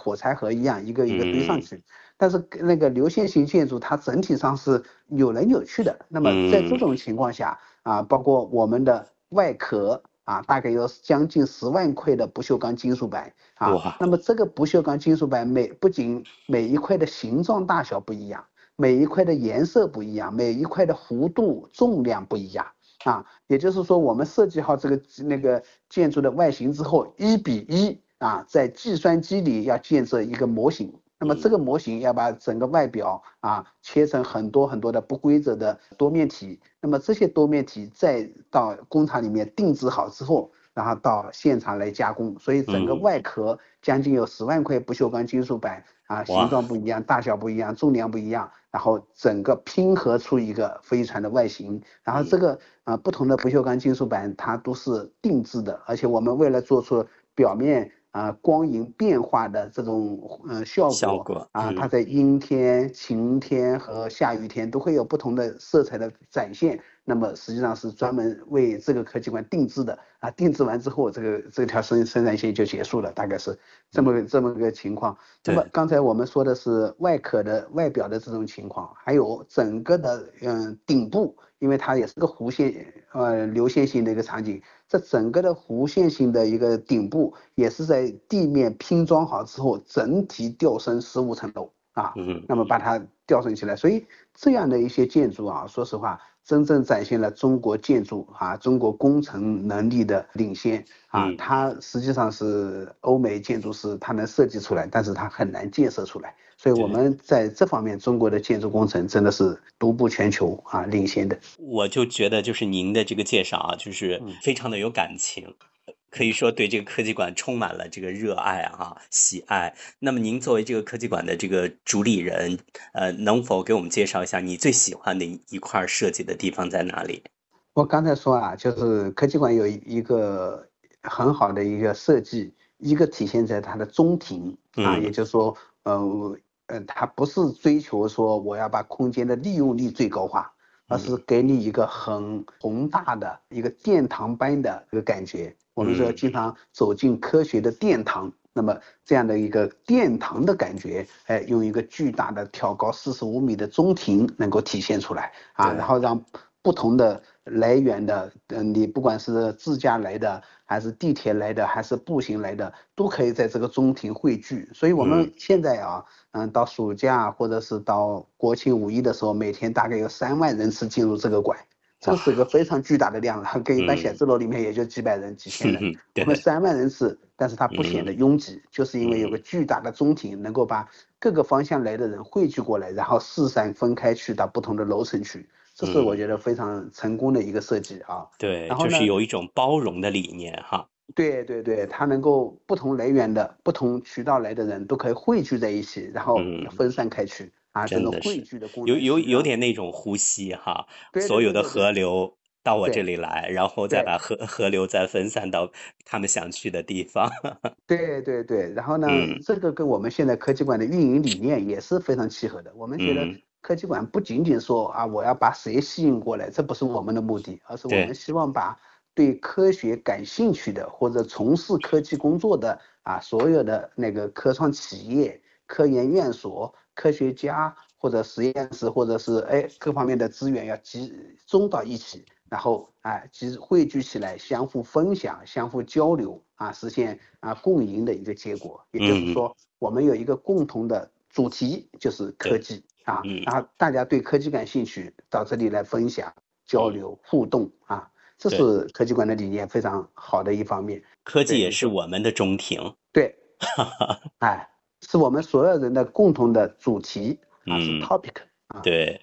火柴盒一样一个一个堆上去。但是那个流线型建筑它整体上是扭来扭去的。那么在这种情况下包括我们的外壳大概有将近10万块的不锈钢金属板那么这个不锈钢金属板不仅每一块的形状大小不一样，每一块的颜色不一样，每一块的弧度重量不一样也就是说我们设计好这个那个建筑的外形之后，1比1在计算机里要建设一个模型。那么这个模型要把整个外表切成很多很多的不规则的多面体，那么这些多面体再到工厂里面定制好之后，然后到现场来加工。所以整个外壳将近有10万块不锈钢金属板形状不一样，大小不一样，重量不一样，然后整个拼合出一个飞船的外形。然后这个不同的不锈钢金属板它都是定制的，而且我们为了做出表面光影变化的这种效果它在阴天、晴天和下雨天都会有不同的色彩的展现。那么实际上是专门为这个科技馆定制的定制完之后，这条生产线就结束了，大概是这么个情况。那么刚才我们说的是外壳的外表的这种情况，还有整个的顶部，因为它也是个弧线流线型的一个场景，这整个的弧线型的一个顶部也是在地面拼装好之后整体吊升15层楼那么把它吊升起来。所以这样的一些建筑说实话真正展现了中国建筑中国工程能力的领先它实际上是欧美建筑师他能设计出来，但是他很难建设出来。所以我们在这方面中国的建筑工程真的是独步全球领先的。 我就觉得就是您的这个介绍就是非常的有感情，可以说对这个科技馆充满了这个热爱喜爱。那么您作为这个科技馆的这个主理人能否给我们介绍一下你最喜欢的一块设计的地方在哪里？ 我刚才说就是科技馆有一个很好的一个设计，一个体现在它的中庭也就是说它不是追求说我要把空间的利用率最高化，而是给你一个很宏大的一个殿堂般的一个感觉。我们说经常走进科学的殿堂，那么这样的一个殿堂的感觉用一个巨大的挑高45米的中庭能够体现出来然后让不同的来源的你不管是自驾来的还是地铁来的还是步行来的，都可以在这个中庭汇聚。所以我们现在到暑假或者是到国庆5一的时候，每天大概有3万人次进入这个馆，这是个非常巨大的量了，跟一般写字楼里面也就几百人几千人我们3万人次，但是它不显得拥挤就是因为有个巨大的中庭能够把各个方向来的人汇聚过来，然后四散分开去到不同的楼层去。这是我觉得非常成功的一个设计对， 然后呢就是有一种包容的理念对对对，它能够不同来源的不同渠道来的人都可以汇聚在一起，然后分散开去这种汇聚的功能有点那种呼吸所有的河流到我这里来，然后再把河流再分散到他们想去的地方对对对，然后呢这个跟我们现在科技馆的运营理念也是非常契合的。我们觉得科技馆不仅仅说我要把谁吸引过来，这不是我们的目的，而是我们希望把对科学感兴趣的或者从事科技工作的所有的那个科创企业、科研院所、科学家或者实验室或者是各方面的资源要集中到一起，然后汇聚起来，相互分享、相互交流实现共赢的一个结果。也就是说，我们有一个共同的主题，就是科技然后大家对科技感兴趣，到这里来分享、交流、互动这是科技馆的理念非常好的一方面。 科技也是我们的中庭， 对是我们所有人的共同的主題是 topic 對。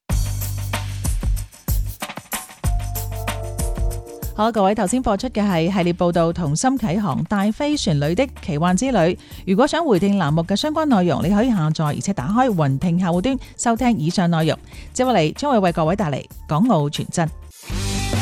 好，各位頭先播出嘅係系列報導同心啟航大飛船裏的奇幻之旅。如果想回聽欄目嘅相關內容，你可以下載而且打開雲聽客戶端收聽以上內容。接落嚟將會為各位帶嚟港澳傳真。